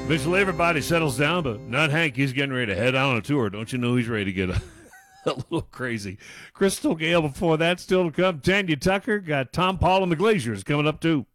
Eventually, everybody settles down, but not Hank. He's getting ready to head out on a tour. Don't you know he's ready to get a little crazy? Crystal Gale before that, still to come. Tanya Tucker got Tom Paul and the Glaziers coming up, too.